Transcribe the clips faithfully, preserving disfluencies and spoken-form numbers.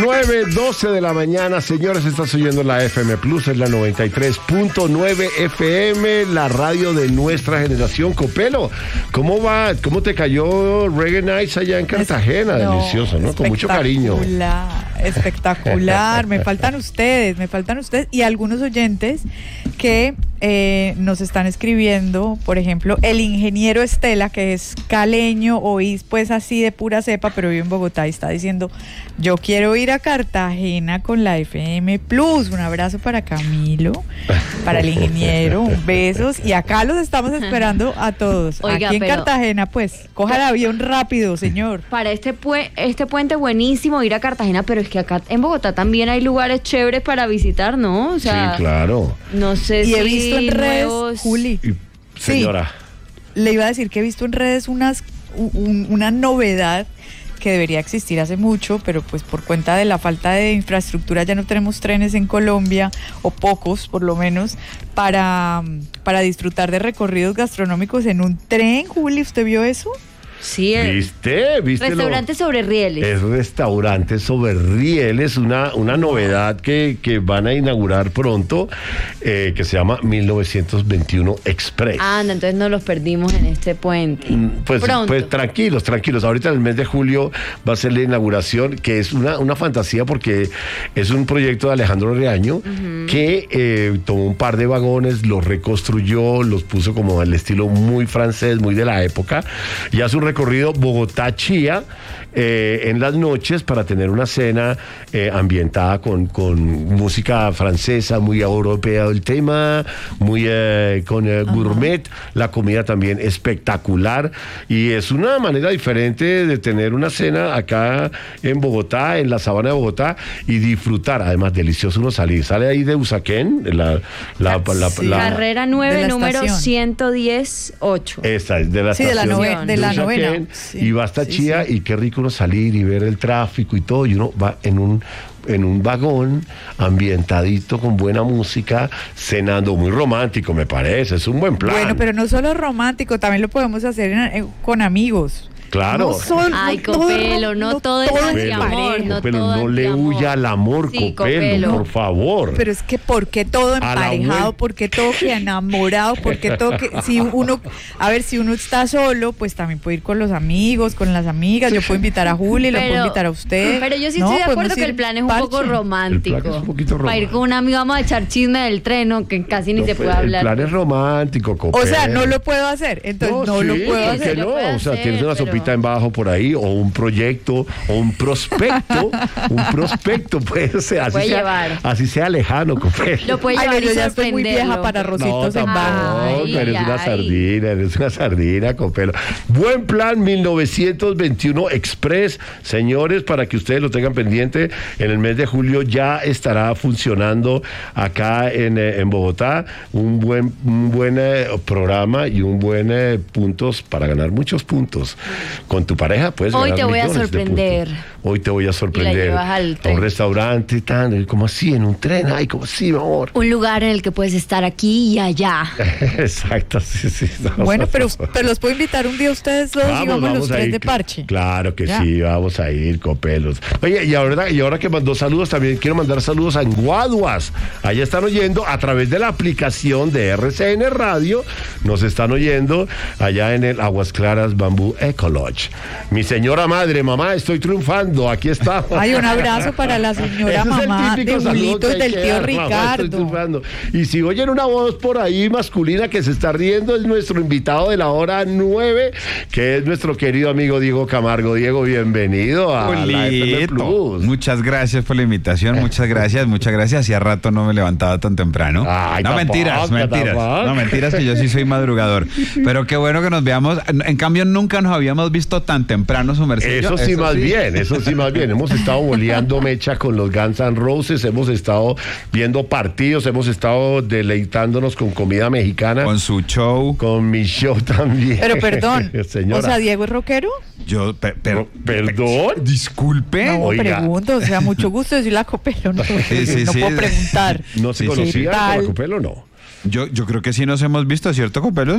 nueve, doce de la mañana, señores, estás oyendo la F M Plus, es la noventa y tres punto nueve F M, la radio de nuestra generación. Copelo, ¿cómo va? ¿Cómo te cayó Reggae Nights allá en Cartagena? No, delicioso, ¿no? Con mucho cariño. Espectacular. Me faltan ustedes, me faltan ustedes y algunos oyentes que eh, nos están escribiendo, por ejemplo, el ingeniero Estela, que es caleño, oís pues así de pura cepa, pero vive en Bogotá y está diciendo, yo quiero ir a Cartagena con la F M Plus. Un abrazo para Camilo, para el ingeniero, un besos, y acá los estamos esperando a todos. Oiga, aquí en pero, Cartagena, pues, coja el avión rápido, señor. Para este, pu- este puente buenísimo ir a Cartagena, pero es que acá en Bogotá también hay lugares chéveres para visitar, ¿no? O sea, sí, claro. No sé y si he visto en redes, nuevos... Juli. Y, señora. Sí, le iba a decir que he visto en redes unas, un, una novedad que debería existir hace mucho, pero pues por cuenta de la falta de infraestructura ya no tenemos trenes en Colombia, o pocos por lo menos, para, para disfrutar de recorridos gastronómicos en un tren. Juli, ¿usted vio eso? Sí, el ¿Viste? ¿Viste? Restaurante lo... sobre rieles. Es restaurante sobre rieles, una, una novedad que, que van a inaugurar pronto, eh, que se llama mil novecientos veintiuno Express. Anda, entonces no los perdimos en este puente. Pues, pronto. pues tranquilos, tranquilos. Ahorita en el mes de julio va a ser la inauguración, que es una, una fantasía porque es un proyecto de Alejandro Reaño, uh-huh. que eh, tomó un par de vagones, los reconstruyó, los puso como al estilo muy francés, muy de la época, y hace un recorrido Bogotá-Chía eh, en las noches para tener una cena eh, ambientada con, con música francesa, muy europea el tema, muy eh, con eh, gourmet, la comida también espectacular, y es una manera diferente de tener una cena acá en Bogotá, en la sabana de Bogotá, y disfrutar. Además, delicioso uno salir. Sale ahí de Usaquén, la, la, la, la, sí. la Carrera nueve, número estación. ciento diez ocho. Esa es de la sí, estación de la, nove- de la novena. Sí, y va hasta sí, Chía, sí. Y qué rico uno salir y ver el tráfico y todo, y uno va en un en un vagón ambientadito con buena música, cenando, muy romántico me parece, es un buen plan. Bueno, pero no solo romántico, también lo podemos hacer en, en, con amigos. Claro. No son, Ay, no Copelo, todo, no no todo es anti-amor, no Copelo, todo no le anti-amor. huya al amor, Sí, Copelo, Copelo. por favor. Pero es que ¿por qué todo emparejado? ¿Por qué todo que enamorado? ¿Por qué todo que... Si uno, a ver, si uno está solo, pues también puede ir con los amigos, con las amigas. Yo puedo invitar a Juli, lo puedo invitar a usted. Pero yo sí No, estoy de acuerdo podemos que ir el plan es un parche. poco romántico. El plan es un poquito Para ir con un amigo vamos a echar chisme del tren, ¿no? Que casi ni No, se pues, puede hablar. El plan es romántico, Copelo. O sea, no lo puedo hacer. Entonces no, sí, lo puedo ¿por hacer. qué no? Lo puede O sea, hacer, tienes una pero- sopita en bajo por ahí, o un proyecto, o un prospecto, un prospecto, puede ser, así puede sea, llevar. así sea lejano, Copelo. Lo puede Ay, llevar pero y ya estoy muy vieja sorprenderlo. para rositos No, en bajo. tampoco, Ay, eres una ay. sardina, eres una sardina, Copelo. Buen plan mil novecientos veintiuno Express, señores, para que ustedes lo tengan pendiente. En el mes de julio ya estará funcionando acá en, eh, en Bogotá un buen, un buen eh, programa y un buen eh, puntos para ganar muchos puntos. Con tu pareja puedes Hoy ganar te voy a millones de sorprender. puntos. Hoy te voy a sorprender. Y la llevas al a un tren. restaurante, tan, como así, en un tren, ay, como así, mi amor. Un lugar en el que puedes estar aquí y allá. Exacto, sí, sí. No, Bueno, no, pero, no. pero los puedo invitar un día a ustedes dos y vamos los a tres ir. de parche. Claro que Ya. sí, vamos a ir, Copelos. Oye, y ahora, y ahora que mandó saludos, también quiero mandar saludos a Guaduas. Allá están oyendo a través de la aplicación de R C N Radio. Nos están oyendo allá en el Aguas Claras Bambú Ecolodge. Mi señora madre, mamá, estoy triunfando. Aquí está. Ay, un abrazo para la señora Ese es el mamá típico de saludo Julitos que hay del que tío dar, mamá, estoy Ricardo. triunfando. Y si oyen una voz por ahí masculina que se está riendo, es nuestro invitado de la hora nueve, que es nuestro querido amigo Diego Camargo. Diego, bienvenido a la F M Plus. Muchas gracias por la invitación, muchas gracias, muchas gracias. Hacía rato no me levantaba tan temprano. Ay, no, tampoco, mentiras, mentiras. tampoco. No, mentiras, que yo sí soy madrugador. Pero qué bueno que nos veamos. En cambio, nunca nos habíamos visto tan temprano, su merced. Eso sí, más bien, eso sí, más bien. Hemos estado boleando mecha con los Guns N' Roses, hemos estado viendo partidos, hemos estado deleitándonos con comida mexicana. Con su show. Con mi show también. Pero perdón, Señora. o sea, ¿Diego es rockero? Yo, per- per- ¿Perdón? Disculpe. No, Oiga. pregunto, o sea, mucho gusto decir la Copelo, no, Sí, sí, no sí. puedo preguntar. ¿No se Sí, sí. conocían Tal. con la Copelo o no? Yo, yo creo que sí nos hemos visto, ¿cierto, Copelos?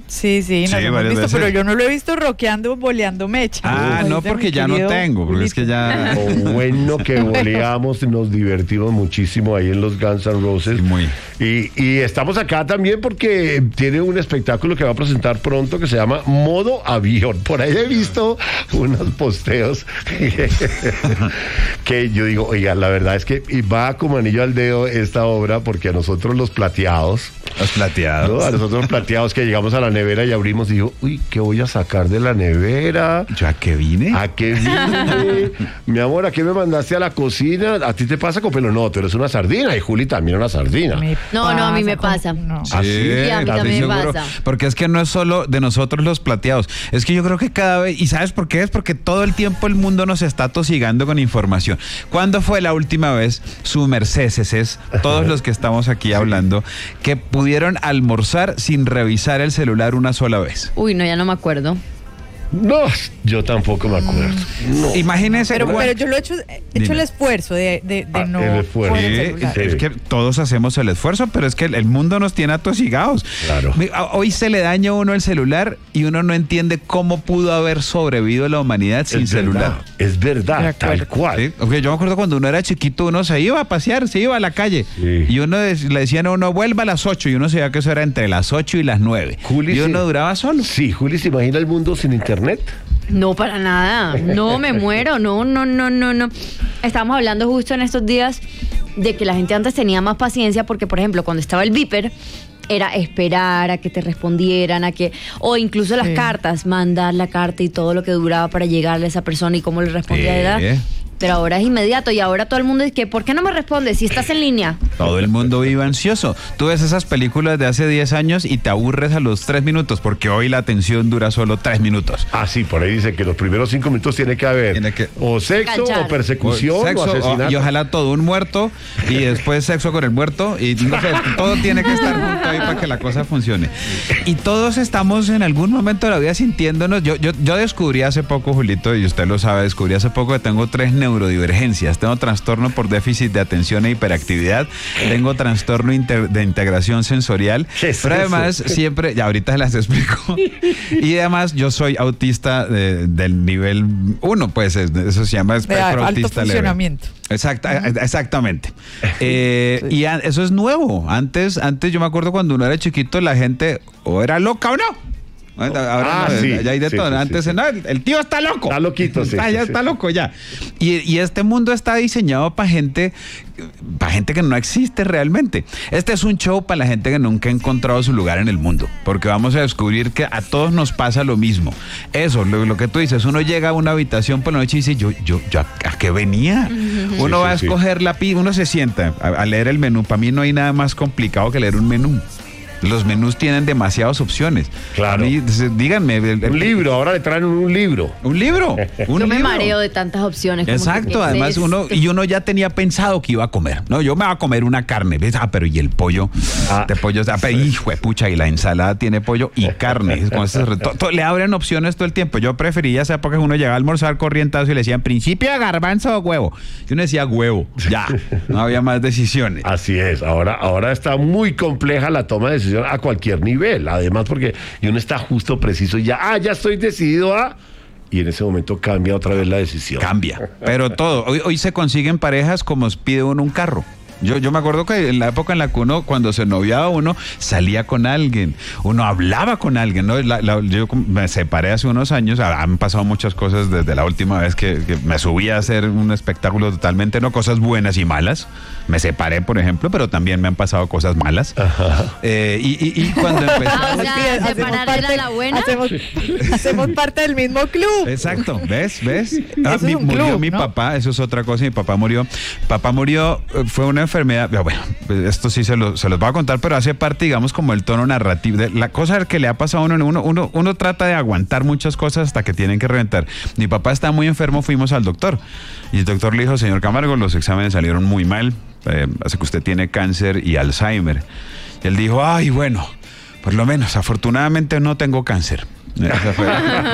Sí, sí, nos Sí, hemos varias visto, veces. pero yo no lo he visto rockeando, boleando mecha. Ah, como no, dice porque mi ya no querido tengo, porque es que ya... Lo bueno que boleamos, nos divertimos muchísimo ahí en los Guns N' Roses. Sí, muy. Y, y estamos acá también porque tiene un espectáculo que va a presentar pronto que se llama Modo Avión. Por ahí he visto unos posteos que yo digo, oiga, la verdad es que y va como anillo al dedo esta obra porque a nosotros los plateados, Los plateados. ¿no? A nosotros los plateados que llegamos a la nevera y abrimos y digo, uy, ¿qué voy a sacar de la nevera? ¿Yo a qué vine? ¿A qué vine? Mi amor, ¿a qué me mandaste a la cocina? ¿A ti te pasa con pelo? No, tú eres una sardina y Juli también una sardina. Me No, no, a mí me con- pasa. no. ¿Ah, sí? Sí, a mí ¿estás también me seguro? pasa. Porque es que no es solo de nosotros los plateados. Es que yo creo que cada vez, ¿y sabes por qué? Es porque todo el tiempo el mundo nos está tosigando con información. ¿Cuándo fue la última vez, su mercedes, todos los que estamos aquí hablando, que pudieron almorzar sin revisar el celular una sola vez? Uy, no, ya no me acuerdo. No, yo tampoco me acuerdo. No. Imagínense. Pero, cua- pero yo lo he hecho, he hecho Dime. el esfuerzo de, de, de Ah, no el esfuerzo. coger el Sí, celular. Sí. es que todos hacemos el esfuerzo, pero es que el, el mundo nos tiene atosigados. Claro. Mi- a- Hoy se le daña a uno el celular y uno no entiende cómo pudo haber sobrevivido la humanidad sin Es celular. verdad, es verdad, De tal acuerdo. cual. Sí, ok, yo me acuerdo cuando uno era chiquito, uno se iba a pasear, se iba a la calle. Sí. Y uno de- le decían a uno, vuelva a las ocho. Y uno sabía que eso era entre las ocho y las nueve. Juli, y uno sí. duraba solo. Sí, Juli, ¿se imagina el mundo sin internet? No, para nada. No, me muero. No, no, no, no, no. Estábamos hablando justo en estos días de que la gente antes tenía más paciencia porque, por ejemplo, cuando estaba el Viper, era esperar a que te respondieran, a que, o incluso las Sí. cartas, mandar la carta y todo lo que duraba para llegarle a esa persona y cómo le respondía, Sí. ¿verdad? Pero ahora es inmediato y ahora todo el mundo dice que, ¿por qué no me respondes si estás en línea? Todo el mundo vive ansioso. Tú ves esas películas de hace diez años y te aburres a los tres minutos porque hoy la atención dura solo tres minutos. Ah, sí, por ahí dice que los primeros cinco minutos tiene que haber Tiene que- o sexo, Canchar. o persecución, Sexo, o asesinato. y ojalá todo un muerto y después sexo con el muerto y no sé, todo tiene que estar junto ahí para que la cosa funcione. Y todos estamos en algún momento de la vida sintiéndonos. Yo, yo, yo descubrí hace poco, Julito, y usted lo sabe, descubrí hace poco que tengo tres neurodivergencias. Tengo trastorno por déficit de atención e hiperactividad, tengo trastorno inter- de integración sensorial, ¿Qué es pero eso? además siempre, ya ahorita las explico, y además yo soy autista de- del nivel uno, pues es- eso se llama De espectro alto autista leve. funcionamiento. Exacta, exactamente. Eh, Y a- eso es nuevo. Antes, antes yo me acuerdo cuando uno era chiquito, la gente o era loca o no. Ahora Ah, no, sí, ya hay de sí, todo. sí, Antes sí, sí. no, el, el tío está loco. Está loquito, sí, Ah, sí, ya sí. está loco ya. Y, y este mundo está diseñado para gente, para gente que no existe realmente. Este es un show para la gente que nunca ha encontrado su lugar en el mundo, porque vamos a descubrir que a todos nos pasa lo mismo. Eso, lo, lo que tú dices, uno llega a una habitación por la noche y dice, yo, yo, yo, ¿a, a qué venía? Uno Sí, va sí, a escoger la pi, uno se sienta a, a leer el menú. Para mí no hay nada más complicado que leer un menú. Los menús tienen demasiadas opciones. Claro. A mí, d- díganme. el- el- Un libro, ahora le traen un libro. Un libro. Un Yo me libro. mareo de tantas opciones. como que, Exacto, ¿qué es además esto? uno, y uno ya tenía pensado que iba a comer. No, yo me voy a comer una carne. ¿Ves? Ah, pero y el pollo. Ah. Este pollo, ah, pero, hijo de pucha, y la ensalada tiene pollo y carne. Con ese- to- to- le abren opciones todo el tiempo. Yo prefería esa época que uno llegaba a almorzar corrientazo y le decían principio de garbanzo o huevo. Y uno decía huevo. Ya. No había más decisiones. Así es, ahora, ahora está muy compleja la toma de decisión a cualquier nivel, además porque y uno está justo preciso y ya, ah, ya estoy decidido a, y en ese momento cambia otra vez la decisión. Cambia. Pero todo. Hoy, hoy se consiguen parejas como pide uno un carro. Yo, yo me acuerdo que en la época en la que uno, cuando se noviaba uno, salía con alguien, uno hablaba con alguien, ¿no? La- la- yo me separé hace unos años, ah, han pasado muchas cosas desde la última vez que, que me subí a hacer un espectáculo totalmente, no cosas buenas y malas. Me separé, por ejemplo, pero también me han pasado cosas malas. Eh, y, y- y cuando empecé... Ah, o sea, Sí, hacemos separar era la buena. Hacemos, hacemos parte del mismo club. Exacto, ¿ves? ¿Ves? Ah, Eso es mi- un murió club, mi ¿no? papá, eso es otra cosa, mi papá murió. Papá murió, eh, fue una enfermedad, pero bueno, pues esto sí se, lo, se los voy a contar, pero hace parte, digamos, como el tono narrativo. De la cosa que le ha pasado a uno, uno, uno, uno trata de aguantar muchas cosas hasta que tienen que reventar. Mi papá está muy enfermo, fuimos al doctor. Y el doctor le dijo, señor Camargo, los exámenes salieron muy mal, eh, hace que usted tiene cáncer y Alzheimer. Y él dijo, ay, bueno, por lo menos, afortunadamente no tengo cáncer. Esa fue.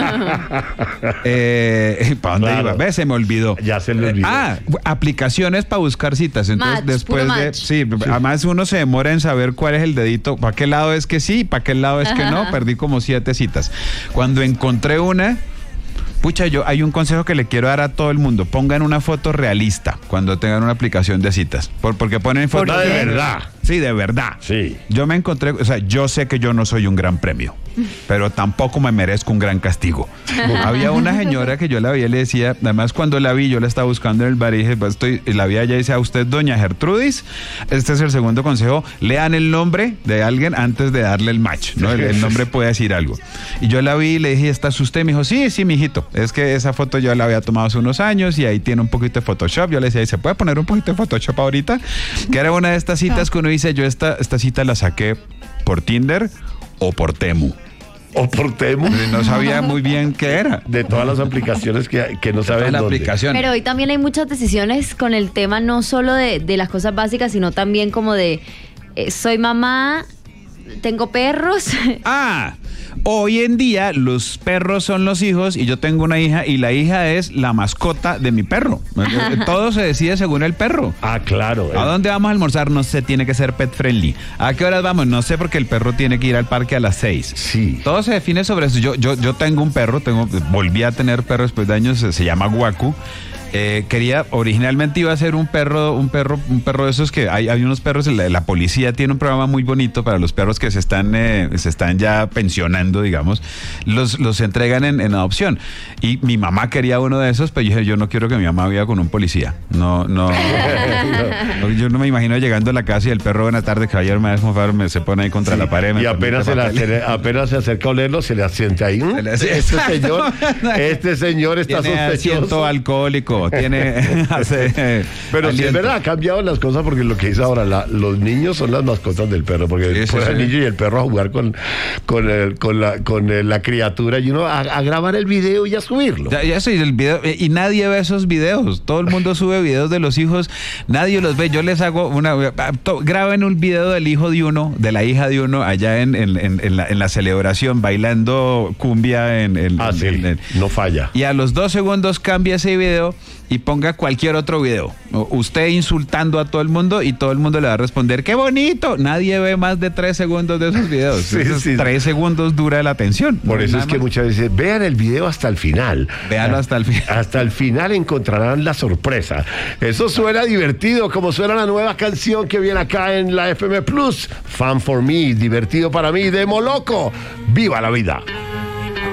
eh, ¿Para dónde Claro. iba? ¿Ves? Se me olvidó. Ya se le olvidó. Ah, aplicaciones para buscar citas. Entonces, Match, después puro de. match. Sí, además uno se demora en saber cuál es el dedito, para qué lado es que sí, para qué lado es que no. Perdí como siete citas. Cuando encontré una. Pucha, yo hay un consejo que le quiero dar a todo el mundo. Pongan una foto realista cuando tengan una aplicación de citas. Por, porque ponen fotos Una de verdad. Sí, de verdad. Sí. Yo me encontré, o sea, yo sé que yo no soy un gran premio, pero tampoco me merezco un gran castigo. Había una señora que yo la vi y le decía, además cuando la vi, yo la estaba buscando en el bar y dije, pues estoy, y la vi allá y dice, a usted, doña Gertrudis, este es el segundo consejo, lean el nombre de alguien antes de darle el match, ¿no? El, el nombre puede decir algo. Y yo la vi y le dije, ¿esta es usted? Me dijo, sí, sí, mijito, es que esa foto yo la había tomado hace unos años y ahí tiene un poquito de Photoshop. Yo le decía, ¿y se puede poner un poquito de Photoshop ahorita? Que era una de estas citas que uno dice, yo esta, esta cita la saqué por Tinder o por Temu. O por Temu. No sabía muy bien qué era. De todas las aplicaciones que, que no saben la dónde. aplicación. Pero hoy también hay muchas decisiones con el tema no solo de, de las cosas básicas, sino también como de eh, soy mamá, tengo perros. Ah, hoy en día los perros son los hijos y yo tengo una hija y la hija es la mascota de mi perro. Todo se decide según el perro. Ah, claro. ¿A eh. dónde vamos a almorzar? No sé, tiene que ser pet friendly. ¿A qué horas vamos? No sé, porque el perro tiene que ir al parque a las seis. Sí. Todo se define sobre eso. Yo, yo, yo tengo un perro, tengo, volví a tener perro después de años, se, se llama Guacu. Eh, quería, originalmente iba a ser un perro, un perro, un perro de esos que hay, hay unos perros, la, la policía tiene un programa muy bonito para los perros que se están, eh, se están ya pensionando, digamos, los, los entregan en, en adopción. Y mi mamá quería uno de esos, pero yo dije, yo no quiero que mi mamá viva con un policía. No, no, no, yo no me imagino llegando a la casa y el perro buena tarde, caballero, me va a me se pone ahí contra Sí, la pared. me y apenas se, la- permite se le, apenas se acerca a olerlo, se le asiente ahí. ¿Mm? Se le hace- Este señor, este señor está tiene asiento sospechoso. alcohólico, tiene hace, Pero sí es aliento. verdad, ha cambiado las cosas porque lo que dice ahora, la- los niños son las mascotas del perro, porque Sí, sí, después sí. el niño y el perro a jugar con, con, el- con, la, con el- la criatura y uno a, a grabar el video y a subirlo. Ya, ya soy el video, eh, y nadie ve esos videos. Todo el mundo sube videos de los hijos, nadie los ve. Yo les hago una. to- Graben un video del hijo de uno, de la hija de uno, allá en, en, en- en la, en la celebración, bailando cumbia en el. Ah, sí, en- en- no falla. y a los dos segundos cambia ese video y ponga cualquier otro video. O usted insultando a todo el mundo y todo el mundo le va a responder, ¡qué bonito! Nadie ve más de tres segundos de esos videos. Sí, Esos sí. Tres segundos dura la atención. Por No, eso nada es que más. muchas veces vean el video hasta el final. Véanlo hasta el final. Hasta el final encontrarán la sorpresa. Eso suena divertido, como suena la nueva canción que viene acá en la F M Plus. Fan for Me, divertido para mí, de Moloco. ¡Viva la vida!